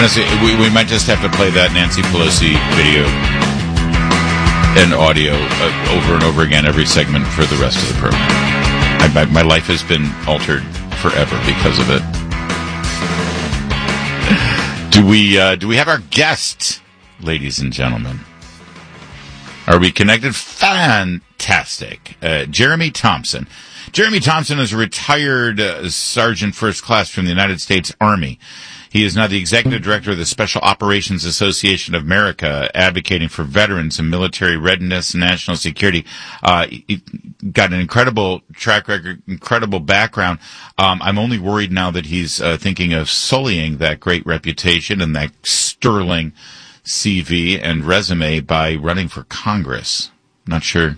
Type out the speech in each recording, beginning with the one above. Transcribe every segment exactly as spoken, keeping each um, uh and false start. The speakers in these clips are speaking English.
Honestly, we, we might just have to play that Nancy Pelosi video and audio uh, over and over again every segment for the rest of the program. I, my, my life has been altered forever because of it. Do we uh, do we have our guest, ladies and gentlemen? Are we connected? Fantastic. Uh, Jeremy Thompson. Jeremy Thompson is a retired uh, Sergeant First Class from the United States Army. He is now the Executive Director of the Special Operations Association of America, advocating for veterans and military readiness and national security. Uh, he got an incredible track record, incredible background. Um, I'm only worried now that he's uh, thinking of sullying that great reputation and that sterling C V and resume by running for Congress. Not sure.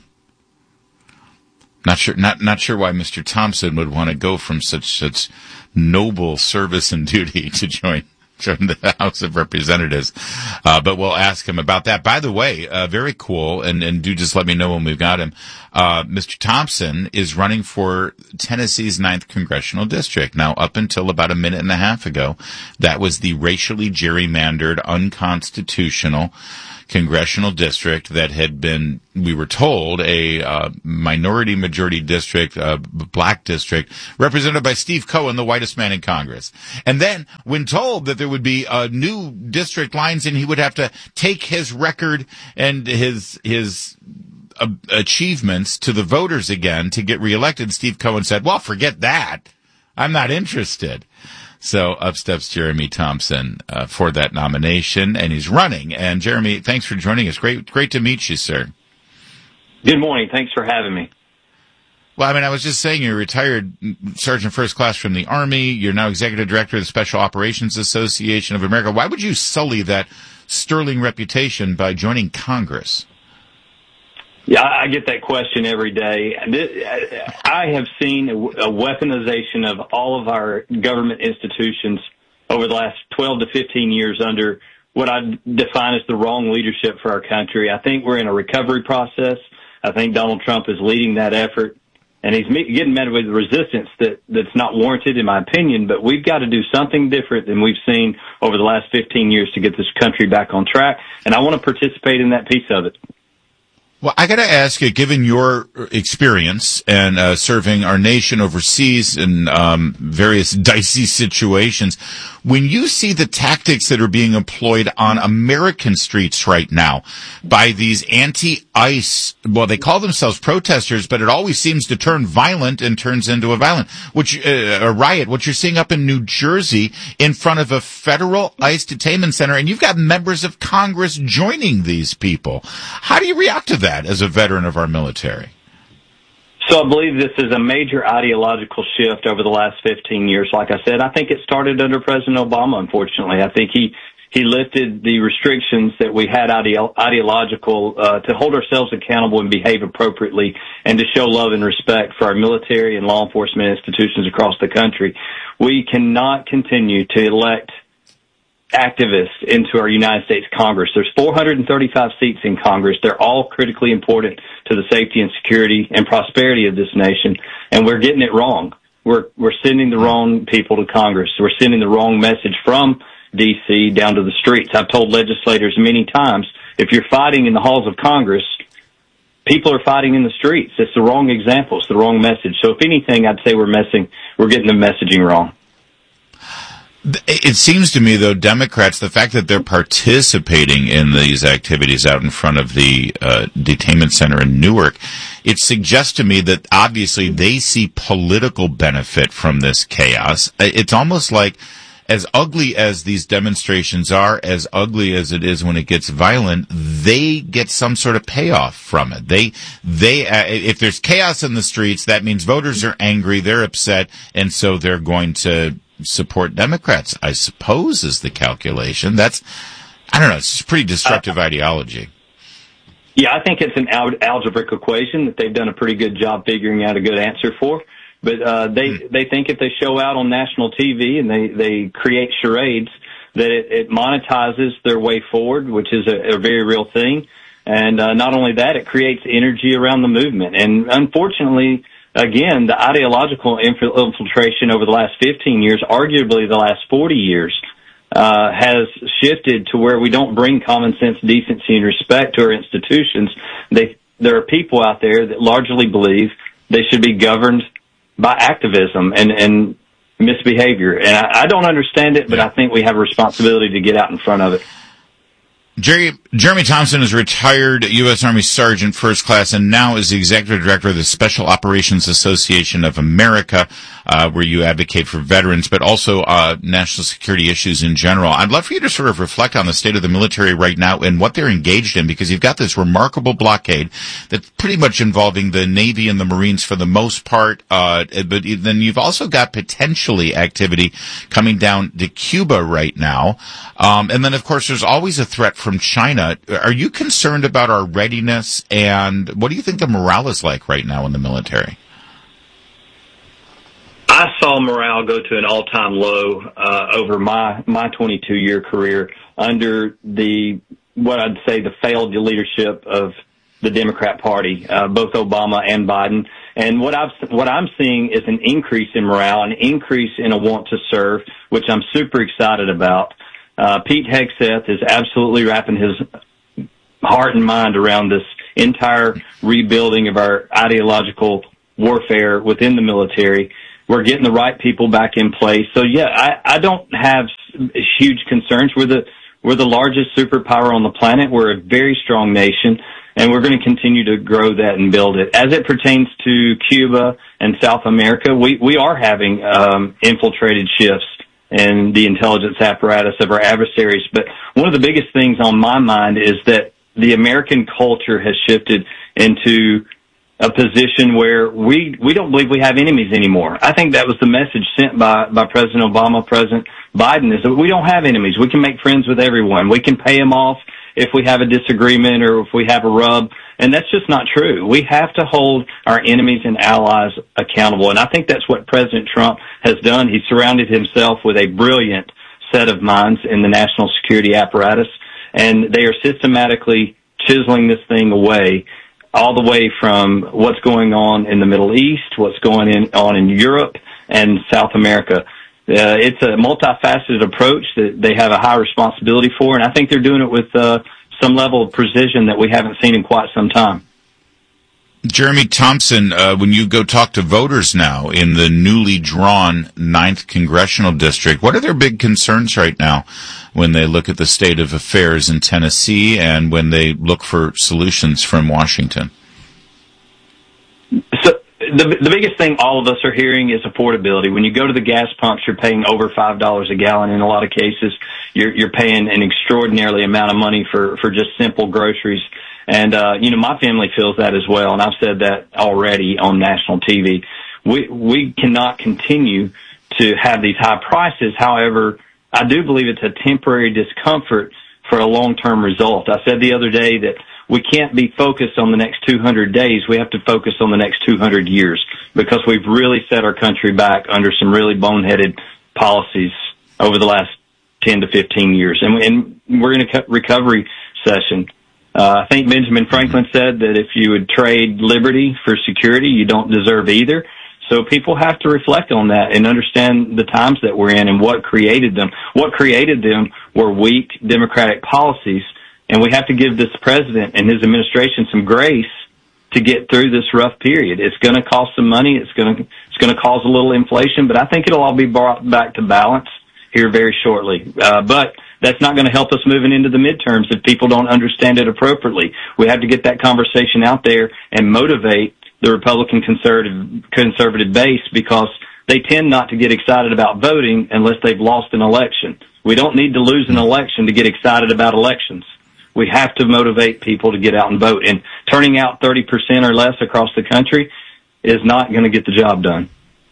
Not sure. Not not sure why Mister Thompson would want to go from such such noble service and duty to join join the House of Representatives. Uh, but we'll ask him about that. By the way, uh, very cool, and, and do just let me know when we've got him. Uh, Mister Thompson is running for Tennessee's ninth Congressional District. Now, up until about a minute and a half ago, that was the racially gerrymandered, unconstitutional congressional district that had been, we were told, a uh, minority majority district, a black district, represented by Steve Cohen, the whitest man in Congress. And then, when told that there would be uh, new district lines and he would have to take his record and his his uh, achievements to the voters again to get reelected, Steve Cohen said, well, forget that. I'm not interested. So up steps Jeremy Thompson uh, for that nomination, and he's running. And Jeremy, thanks for joining us. Great, great to meet you, sir. Good morning. Thanks for having me. Well, I mean, I was just saying you're retired Sergeant First Class from the Army. You're now Executive Director of the Special Operations Association of America. Why would you sully that sterling reputation by joining Congress? Yeah, I get that question every day. I have seen a weaponization of all of our government institutions over the last twelve to fifteen years under what I define as the wrong leadership for our country. I think we're in a recovery process. I think Donald Trump is leading that effort, and he's getting met with resistance that, that's not warranted, in my opinion, but we've got to do something different than we've seen over the last fifteen years to get this country back on track, and I want to participate in that piece of it. Well, I got to ask you, given your experience and uh, serving our nation overseas in um, various dicey situations, when you see the tactics that are being employed on American streets right now by these anti-ICE, well, they call themselves protesters, but it always seems to turn violent and turns into a violent, which uh, a riot. What you're seeing up in New Jersey in front of a federal ICE detainment center, and you've got members of Congress joining these people. How do you react to that as a veteran of our military? So I believe this is a major ideological shift over the last fifteen years. Like I said, I think it started under President Obama, unfortunately. I think he, he lifted the restrictions that we had ideo- ideological uh, to hold ourselves accountable and behave appropriately and to show love and respect for our military and law enforcement institutions across the country. We cannot continue to elect activists into our United States Congress. There's four hundred thirty-five seats in Congress. They're all critically important to the safety and security and prosperity of this nation, and we're getting it wrong. We're we're sending the wrong people to Congress. We're sending the wrong message from D C down to the streets. I've told legislators many times, if you're fighting in the halls of Congress, people are fighting in the streets. It's the wrong example. It's the wrong message. So if anything, I'd say we're messing, we're getting the messaging wrong. It seems to me, though, Democrats, the fact that they're participating in these activities out in front of the uh, detainment center in Newark, it suggests to me that obviously they see political benefit from this chaos. It's almost like, as ugly as these demonstrations are, as ugly as it is when it gets violent, they get some sort of payoff from it. They, they, uh, if there's chaos in the streets, that means voters are angry, they're upset, and so they're going to support Democrats, I suppose, is the calculation. That's, I don't know, it's a pretty destructive uh, ideology. Yeah, I think it's an al- algebraic equation that they've done a pretty good job figuring out a good answer for. But uh, they mm. they think if they show out on national T V and they, they create charades, that it, it monetizes their way forward, which is a, a very real thing. And uh, not only that, it creates energy around the movement. And unfortunately, again, the ideological infiltration over the last fifteen years, arguably the last forty years, uh, has shifted to where we don't bring common sense, decency, and respect to our institutions. They, there are people out there that largely believe they should be governed by activism and, and misbehavior. And I, I don't understand it, but I think we have a responsibility to get out in front of it. Jerry, Jeremy Thompson is retired U S. Army Sergeant First Class and now is the Executive Director of the Special Operations Association of America, uh, where you advocate for veterans, but also uh, national security issues in general. I'd love for you to sort of reflect on the state of the military right now and what they're engaged in, because you've got this remarkable blockade that's pretty much involving the Navy and the Marines for the most part, uh, but then you've also got potentially activity coming down to Cuba right now. Um, and then, of course, there's always a threat from China. Are you concerned about our readiness, and what do you think the morale is like right now in the military? I saw morale go to an all-time low uh, over my my twenty-two year career under the what I'd say the failed leadership of the Democrat Party, uh, both Obama and Biden. And what I've what I'm seeing is an increase in morale, an increase in a want to serve, which I'm super excited about. Uh, Pete Hegseth is absolutely wrapping his heart and mind around this entire rebuilding of our ideological warfare within the military. We're getting the right people back in place. So yeah, I, I don't have huge concerns. We're the, we're the largest superpower on the planet. We're a very strong nation, and we're going to continue to grow that and build it. As it pertains to Cuba and South America, we, we are having, um, infiltrated shifts and the intelligence apparatus of our adversaries. But one of the biggest things on my mind is that the American culture has shifted into a position where we, we don't believe we have enemies anymore. I think that was the message sent by, by President Obama, President Biden, is that we don't have enemies. We can make friends with everyone. We can pay them off if we have a disagreement or if we have a rub. And that's just not true. We have to hold our enemies and allies accountable. And I think that's what President Trump has done. He surrounded himself with a brilliant set of minds in the national security apparatus, and they are systematically chiseling this thing away, all the way from what's going on in the Middle East, what's going in, on in Europe and South America. Uh, it's a multifaceted approach that they have a high responsibility for, and I think they're doing it with uh, some level of precision that we haven't seen in quite some time. Jeremy Thompson, uh, when you go talk to voters now in the newly drawn ninth Congressional District, what are their big concerns right now when they look at the state of affairs in Tennessee and when they look for solutions from Washington? So the the biggest thing all of us are hearing is affordability. When you go to the gas pumps, you're paying over five dollars a gallon in a lot of cases. You're, you're paying an extraordinary amount of money for, for just simple groceries. And, uh, you know, my family feels that as well, and I've said that already on national T V. We, we cannot continue to have these high prices. However, I do believe it's a temporary discomfort for a long-term result. I said the other day that we can't be focused on the next two hundred days. We have to focus on the next two hundred years, because we've really set our country back under some really boneheaded policies over the last ten to fifteen years. And, and we're in a recovery session. Uh, I think Benjamin Franklin said that if you would trade liberty for security, you don't deserve either. So people have to reflect on that and understand the times that we're in and what created them. What created them were weak democratic policies, and we have to give this president and his administration some grace to get through this rough period. It's going to cost some money. It's going to it's going to cause a little inflation, but I think it'll all be brought back to balance here very shortly. Uh, but that's not going to help us moving into the midterms if people don't understand it appropriately. We have to get that conversation out there and motivate the Republican conservative conservative base, because they tend not to get excited about voting unless they've lost an election. We don't need to lose an election to get excited about elections. We have to motivate people to get out and vote. And turning out thirty percent or less across the country is not going to get the job done.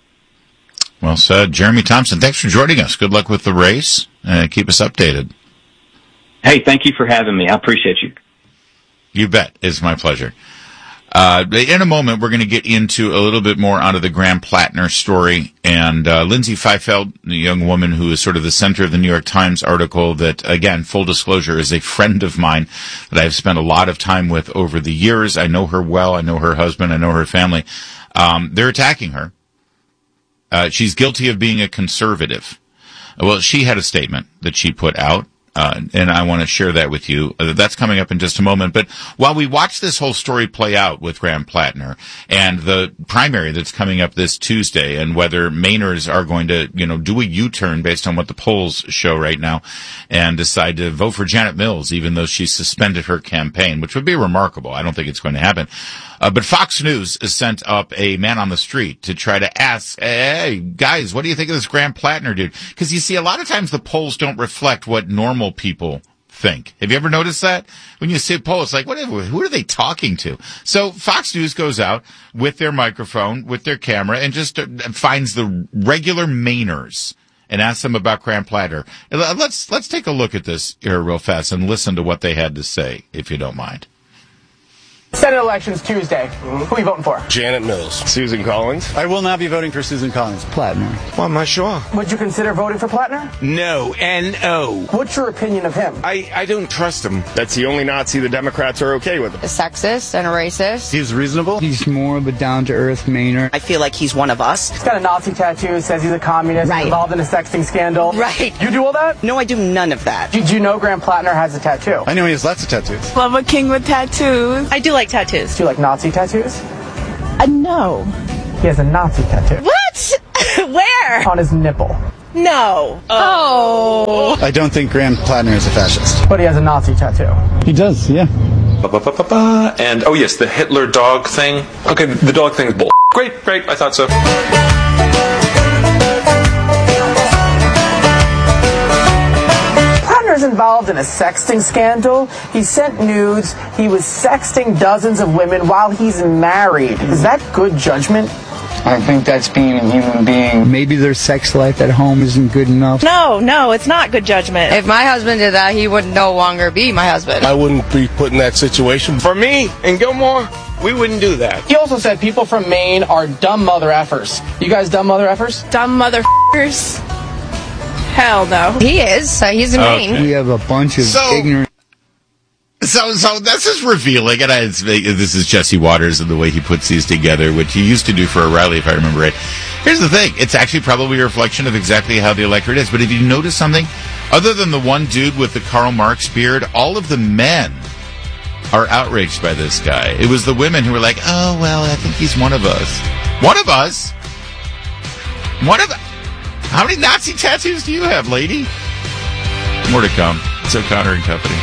Well said. Jeremy Thompson, thanks for joining us. Good luck with the race. Uh, keep us updated. Hey, thank you for having me. I appreciate you. You bet. It's my pleasure. Uh, in a moment, we're going to get into a little bit more out of the Graham Plattner story. And uh, Lindsay Feifeld, the young woman who is sort of the center of the New York Times article that, again, full disclosure, is a friend of mine that I've spent a lot of time with over the years. I know her well. I know her husband. I know her family. Um, they're attacking her. Uh, she's guilty of being a conservative. Well, she had a statement that she put out. Uh, and I want to share that with you. Uh, that's coming up in just a moment. But while we watch this whole story play out with Graham Plattner and the primary that's coming up this Tuesday, and whether Mainers are going to, you know, do a U-turn based on what the polls show right now and decide to vote for Janet Mills, even though she suspended her campaign, which would be remarkable. I don't think it's going to happen. Uh, but Fox News has sent up a man on the street to try to ask, hey, guys, what do you think of this Graham Plattner dude? Because you see, a lot of times the polls don't reflect what normal people think. Have you ever noticed that? When you see a poll, it's like, whatever, who are they talking to? So Fox News goes out with their microphone, with their camera, and just uh, finds the regular Mainers and asks them about Graham Plattner. Let's, let's take a look at this here real fast and listen to what they had to say, if you don't mind. Senate elections Tuesday. Mm-hmm. Who are you voting for? Janet Mills. Susan Collins. I will not be voting for Susan Collins. Plattner. Well, I'm not sure. Would you consider voting for Plattner? No. N O. What's your opinion of him? I, I don't trust him. That's the only Nazi the Democrats are okay with. A sexist and a racist. He's reasonable. He's more of a down-to-earth Mainer. I feel like he's one of us. He's got a Nazi tattoo, says he's a communist, right. involved in a sexting scandal. Right. You do all that? No, I do none of that. Did you know Graham Plattner has a tattoo? I know he has lots of tattoos. Love a king with tattoos. I do like tattoos. Do you like Nazi tattoos? Uh, no. He has a Nazi tattoo. What? Where? On his nipple. No. Oh. I don't think Graham Plattner is a fascist. But he has a Nazi tattoo. He does, yeah. Ba-ba-ba-ba-ba. And, oh yes, the Hitler dog thing. Okay, the dog thing is bull. Great, great, I thought so. Plattner's involved in a sexting scandal. He sent nudes. He was sexting dozens of women while he's married. Is that good judgment? I think that's being a human being. Maybe their sex life at home isn't good enough. No, no, it's not good judgment. If my husband did that, he would no longer be my husband. I wouldn't be put in that situation. For me and Gilmore, we wouldn't do that. He also said people from Maine are dumb mother effers. You guys dumb mother effers? Dumb motherfuckers. Hell no. He is. Uh, he's a Okay. Maine. We have a bunch of So- ignorant... So, so this is revealing, and I, it's, this is Jesse Waters and the way he puts these together, which he used to do for O'Reilly, if I remember right. Here's the thing. It's actually probably a reflection of exactly how the electorate is. But if you notice something, other than the one dude with the Karl Marx beard, all of the men are outraged by this guy. It was the women who were like, oh, well, I think he's one of us. One of us? One of... How many Nazi tattoos do you have, lady? More to come. It's O'Connor and Company.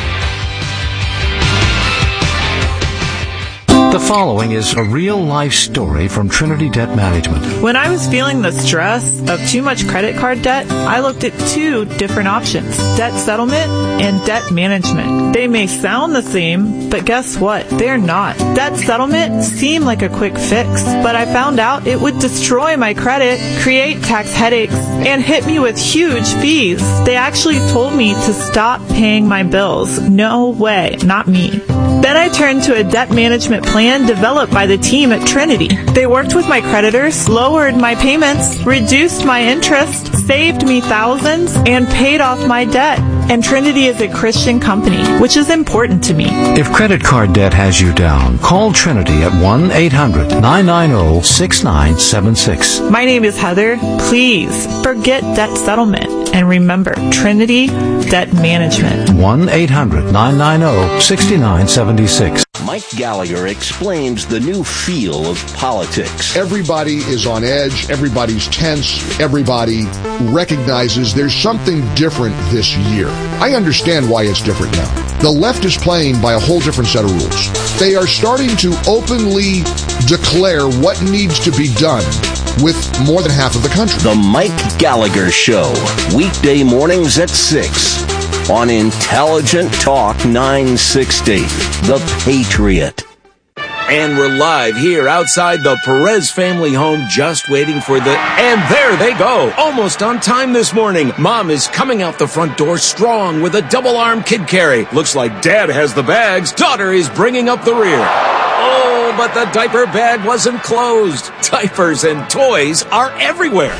The following is a real-life story from Trinity Debt Management. When I was feeling the stress of too much credit card debt, I looked at two different options, debt settlement and debt management. They may sound the same, but guess what? They're not. Debt settlement seemed like a quick fix, but I found out it would destroy my credit, create tax headaches, and hit me with huge fees. They actually told me to stop paying my bills. No way, not me. Then I turned to a debt management plan developed by the team at Trinity. They worked with my creditors, lowered my payments, reduced my interest, saved me thousands, and paid off my debt. And Trinity is a Christian company, which is important to me. If credit card debt has you down, call Trinity at one eight hundred nine nine zero six nine seven six. My name is Heather. Please forget debt settlement and remember Trinity Debt Management. one eight hundred nine nine zero six nine seven six. Mike Gallagher explains the new feel of politics. Everybody is on edge. Everybody's tense. Everybody recognizes there's something different this year. I understand why it's different now. The left is playing by a whole different set of rules. They are starting to openly declare what needs to be done with more than half of the country. The Mike Gallagher Show, weekday mornings at six on Intelligent Talk nine sixty, The Patriot. And we're live here outside the Perez family home, just waiting for the... And there they go! Almost on time this morning. Mom is coming out the front door strong with a double-arm kid carry. Looks like Dad has the bags. Daughter is bringing up the rear. Oh, but the diaper bag wasn't closed. Diapers and toys are everywhere.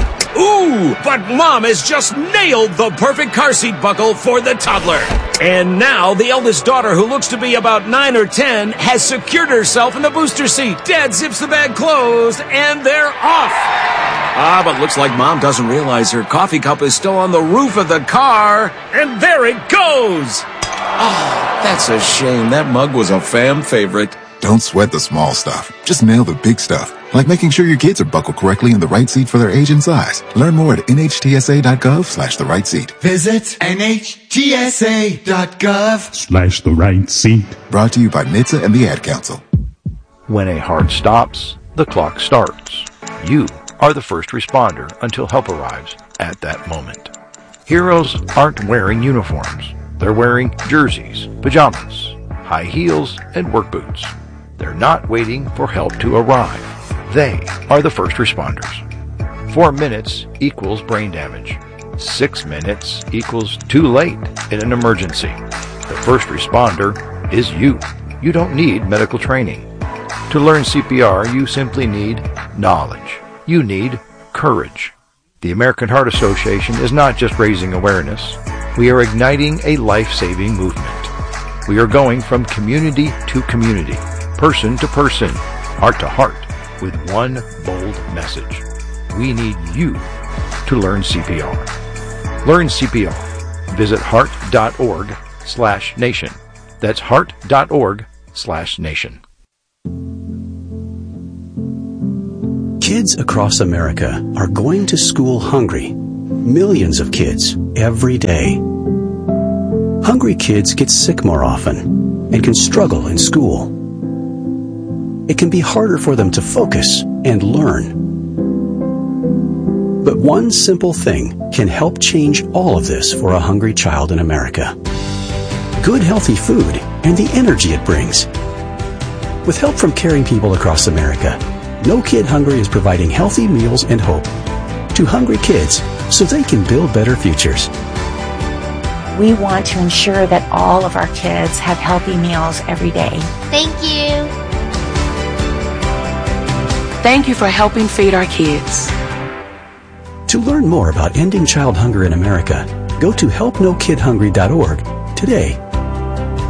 Ooh, but Mom has just nailed the perfect car seat buckle for the toddler. And now the eldest daughter, who looks to be about nine or ten, has secured herself in the booster seat. Dad zips the bag closed, and they're off. Ah, but looks like Mom doesn't realize her coffee cup is still on the roof of the car. And there it goes! Oh, that's a shame. That mug was a fam favorite. Don't sweat the small stuff. Just nail the big stuff. Like making sure your kids are buckled correctly in the right seat for their age and size. Learn more at nhtsa.gov slash the right seat. Visit nhtsa.gov slash the right seat. Brought to you by N H T S A and the Ad Council. When a heart stops, the clock starts. You are the first responder until help arrives at that moment. Heroes aren't wearing uniforms. They're wearing jerseys, pajamas, high heels, and work boots. They're not waiting for help to arrive. They are the first responders. Four minutes equals brain damage. Six minutes equals too late in an emergency. The first responder is you. You don't need medical training. To learn C P R, you simply need knowledge. You need courage. The American Heart Association is not just raising awareness. We are igniting a life-saving movement. We are going from community to community, person to person, heart to heart, with one bold message. We need you to learn C P R. Learn C P R. Visit heart.org slash nation. That's heart.org slash nation. Kids across America are going to school hungry. Millions of kids every day. Hungry kids get sick more often and can struggle in school. It can be harder for them to focus and learn. But one simple thing can help change all of this for a hungry child in America. Good, healthy food and the energy it brings. With help from caring people across America, No Kid Hungry is providing healthy meals and hope to hungry kids so they can build better futures. We want to ensure that all of our kids have healthy meals every day. Thank you. Thank you for helping feed our kids. To learn more about ending child hunger in America, go to help no kid hungry dot org today.